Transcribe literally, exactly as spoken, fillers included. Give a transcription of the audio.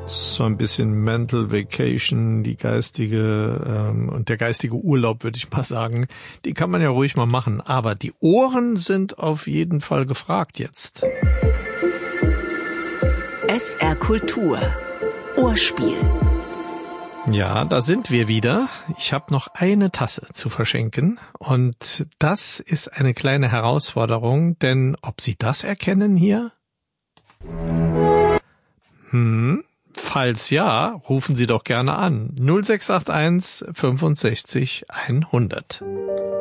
So ein bisschen Mental Vacation, die geistige ähm, und der geistige Urlaub, würde ich mal sagen, die kann man ja ruhig mal machen. Aber die Ohren sind auf jeden Fall gefragt jetzt. S R Kultur. Ohrspiel. Ja, da sind wir wieder. Ich habe noch eine Tasse zu verschenken und das ist eine kleine Herausforderung, denn ob Sie das erkennen hier? Hm, falls ja, rufen Sie doch gerne an. null sechs acht eins fünfundsechzig hundert.